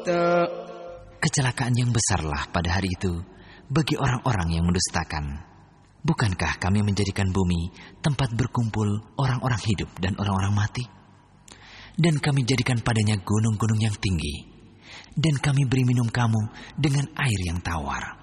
Kecelakaan yang besarlah pada hari itu bagi orang-orang yang mendustakan. Bukankah kami menjadikan bumi tempat berkumpul orang-orang hidup dan orang-orang mati? Dan kami jadikan padanya gunung-gunung yang tinggi. Dan kami beri minum kamu dengan air yang tawar.